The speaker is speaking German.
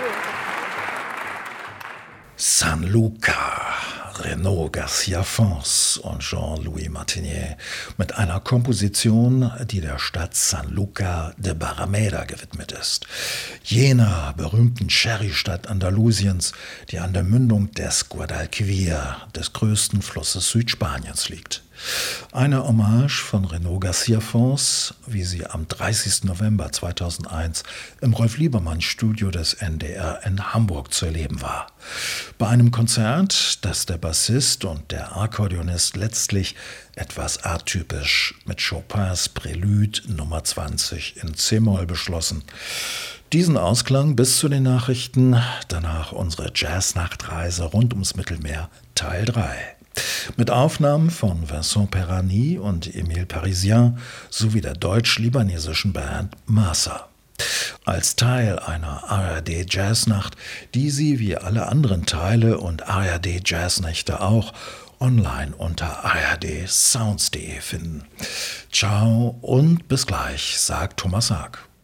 San Luca, Renaud Garcia Fons und Jean-Louis Martinier mit einer Komposition, die der Stadt San Luca de Barrameda gewidmet ist. Jener berühmten Sherry-Stadt Andalusiens, die an der Mündung des Guadalquivir, des größten Flusses Südspaniens, liegt. Eine Hommage von Renaud Garcia Fons, wie sie am 30. November 2001 im Rolf-Liebermann-Studio des NDR in Hamburg zu erleben war. Bei einem Konzert, das der Bassist und der Akkordeonist letztlich etwas atypisch mit Chopins Prelude Nummer 20 in c-Moll beschlossen. Diesen Ausklang bis zu den Nachrichten, danach unsere Jazznachtreise rund ums Mittelmeer, Teil 3. Mit Aufnahmen von Vincent Perani und Emile Parisien sowie der deutsch-libanesischen Band Masa. Als Teil einer ARD Jazznacht, die Sie wie alle anderen Teile und ARD Jazznächte auch online unter ardsounds.de finden. Ciao und bis gleich, sagt Thomas Haag.